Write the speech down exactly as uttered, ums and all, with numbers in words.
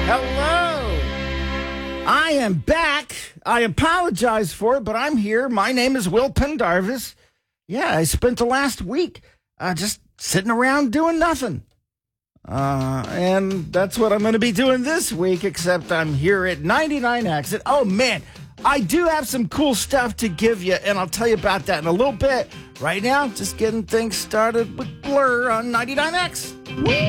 Hello. I am back. I apologize for it, but I'm here. My name is Will Pendarvis. Yeah, I spent the last week uh, just sitting around doing nothing. Uh, and that's what I'm going to be doing this week, except I'm here at ninety-nine Exit. Oh, man, I do have some cool stuff to give you, and I'll tell you about that in a little bit. Right now, just getting things started with Blur on ninety-nine X.